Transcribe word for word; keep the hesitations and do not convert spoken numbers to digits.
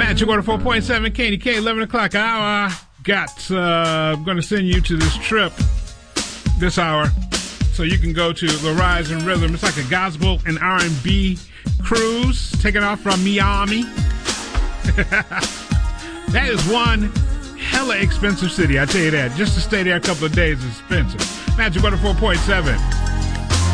Magic Water four point seven K D K, eleven o'clock hour. Got, uh, I'm going to send you to this trip this hour so you can go to the Rise and Rhythm. It's like a gospel and R and B cruise taking off from Miami. That is one hella expensive city, I tell you that. Just to stay there a couple of days is expensive. Magic Water four point seven.